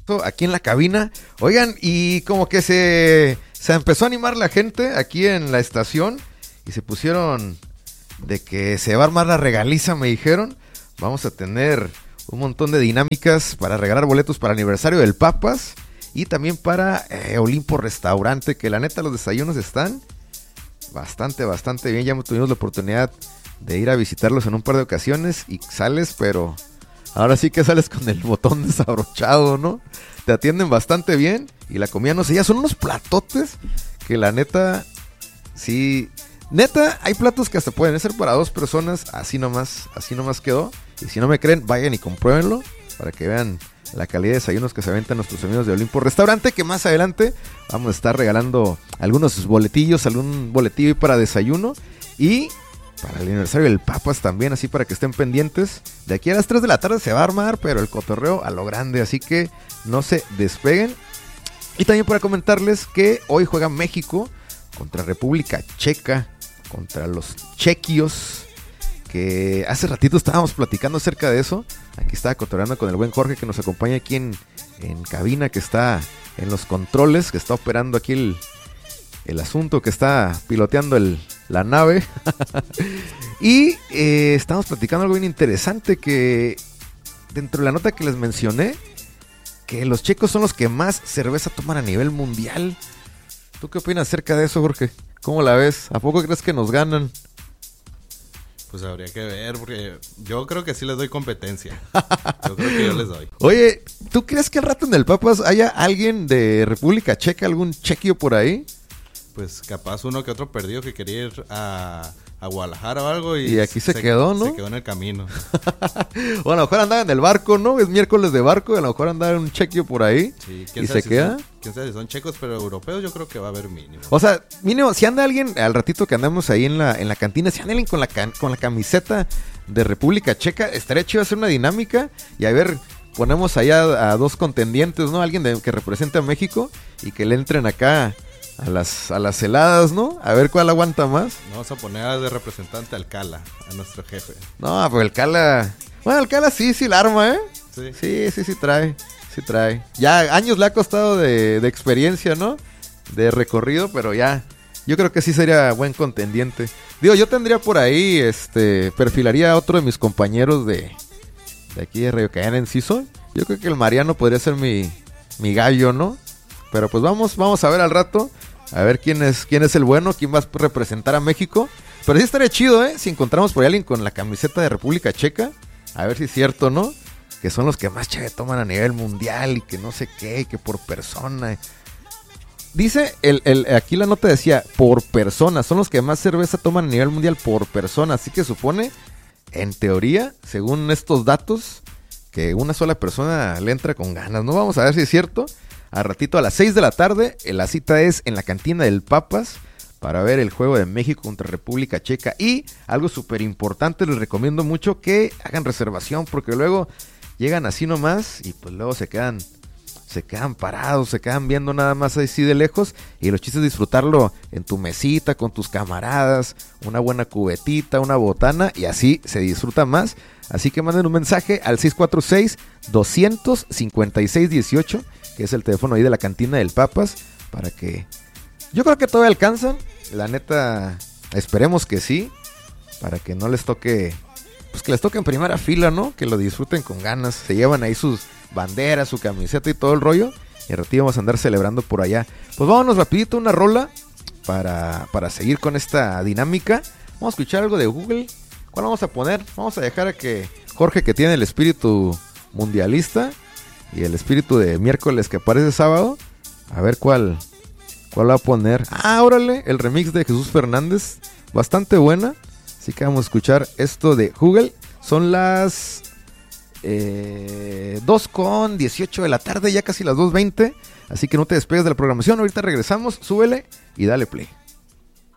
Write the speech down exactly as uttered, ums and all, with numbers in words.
aquí en la cabina. Oigan, y como que se, se empezó a animar la gente aquí en la estación y se pusieron de que se va a armar la regaliza, me dijeron. Vamos a tener un montón de dinámicas para regalar boletos para el aniversario del Papas y también para eh, Olimpo Restaurante, que la neta los desayunos están bastante, bastante bien. Ya tuvimos la oportunidad de ir a visitarlos en un par de ocasiones y sales, pero ahora sí que sales con el botón desabrochado, ¿no? Te atienden bastante bien y la comida, no sé, ya son unos platotes que la neta, sí, neta, hay platos que hasta pueden ser para dos personas, así nomás, así nomás quedó. Y si no me creen, vayan y compruébenlo para que vean la calidad de desayunos que se aventan nuestros amigos de Olimpo Restaurante, que más adelante vamos a estar regalando algunos boletillos, algún boletillo para desayuno y para el aniversario del Papas también, así para que estén pendientes. De aquí a las tres de la tarde se va a armar, pero el cotorreo a lo grande, así que no se despeguen. Y también para comentarles que hoy juega México contra República Checa, contra los chequios, que hace ratito estábamos platicando acerca de eso. Aquí estaba cotorreando con el buen Jorge, que nos acompaña aquí en, en cabina, que está en los controles, que está operando aquí el, el asunto, que está piloteando el, la nave. Y eh, estamos platicando algo bien interesante, que dentro de la nota que les mencioné, que los checos son los que más cerveza toman a nivel mundial. ¿Tú qué opinas acerca de eso, Jorge? ¿Cómo la ves? ¿A poco crees que nos ganan? Pues habría que ver, porque yo creo que sí les doy competencia. Yo creo que yo les doy. Oye, ¿tú crees que al rato en el Papas haya alguien de República Checa, algún chequio por ahí? Pues capaz uno que otro perdido que quería ir a, a Guadalajara o algo. Y, y aquí se, se quedó, ¿no? Se quedó en el camino. O a lo mejor andaba en el barco, ¿no? Es miércoles de barco, y a lo mejor andaba un chequio por ahí. Sí, ¿quién y sabe se si queda. Son, quién sabe si son checos, pero europeos yo creo que va a haber mínimo. O sea, mínimo, si anda alguien, al ratito que andamos ahí en la, en la cantina, si anda alguien con la, can, con la camiseta de República Checa, estaría chido hacer una dinámica y a ver, ponemos allá a dos contendientes, ¿no? Alguien de, que represente a México y que le entren acá a las, a las heladas, ¿no? A ver cuál aguanta más. Vamos a poner de representante al Cala, a nuestro jefe. No, pues el Cala... Bueno, el Cala sí, sí la arma, ¿eh? Sí. Sí, sí, sí trae. Sí trae. Ya años le ha costado de, de experiencia, ¿no? De recorrido, pero ya... Yo creo que sí sería buen contendiente. Digo, yo tendría por ahí, este... Perfilaría a otro de mis compañeros de... De aquí de Radio Cayana Enciso. Yo creo que el Mariano podría ser mi... Mi gallo, ¿no? Pero pues vamos, vamos a ver al rato... A ver quién es quién es el bueno, quién va a representar a México. Pero sí estaría chido, ¿eh? Si encontramos por ahí alguien con la camiseta de República Checa. A ver si es cierto, ¿no? Que son los que más cheve toman a nivel mundial y que no sé qué, que por persona. Dice, el, el, aquí la nota decía, por persona. Son los que más cerveza toman a nivel mundial por persona. Así que supone, en teoría, según estos datos, que una sola persona le entra con ganas. No vamos a ver si es cierto. A ratito a las seis de la tarde, la cita es en la cantina del Papas para ver el juego de México contra República Checa. Y algo súper importante, les recomiendo mucho que hagan reservación porque luego llegan así nomás y pues luego se quedan, se quedan parados, se quedan viendo nada más así de lejos. Y los chistes es disfrutarlo en tu mesita, con tus camaradas, una buena cubetita, una botana y así se disfruta más. Así que manden un mensaje al seis cuatro seis, dos cinco seis, uno ocho, que es el teléfono ahí de la cantina del Papas, para que... Yo creo que todavía alcanzan, la neta, esperemos que sí, para que no les toque... Pues que les toque en primera fila, ¿no? Que lo disfruten con ganas, se llevan ahí sus banderas, su camiseta y todo el rollo, y al ratito vamos a andar celebrando por allá. Pues vámonos rapidito, una rola, para, para seguir con esta dinámica. Vamos a escuchar algo de Google. ¿Cuál vamos a poner? Vamos a dejar a que Jorge, que tiene el espíritu mundialista y el espíritu de miércoles que aparece sábado, a ver cuál cuál va a poner. Ah, órale, el remix de Jesús Fernández, bastante buena. Así que vamos a escuchar esto de Google. Son las eh, dos con dieciocho de la tarde, ya casi las dos veinte. Así que no te despegues de la programación, ahorita regresamos, súbele y dale play.